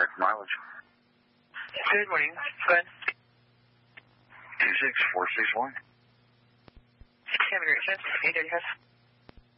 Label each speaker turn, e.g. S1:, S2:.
S1: mileage.
S2: Good morning. Go ahead.
S1: 26461.
S2: Have a great shift. 8:35.